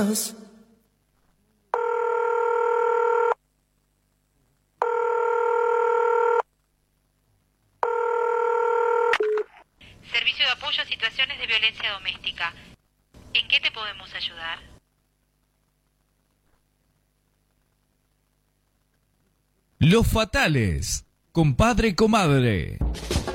Servicio de apoyo a situaciones de violencia doméstica. ¿En qué te podemos ayudar? Los Fatales, compadre y comadre.